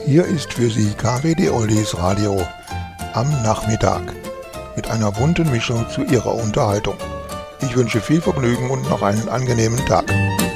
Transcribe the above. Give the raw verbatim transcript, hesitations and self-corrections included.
Hier ist für Sie K W D Oldies Radio am Nachmittag mit einer bunten Mischung zu Ihrer Unterhaltung. Ich wünsche viel Vergnügen und noch einen angenehmen Tag.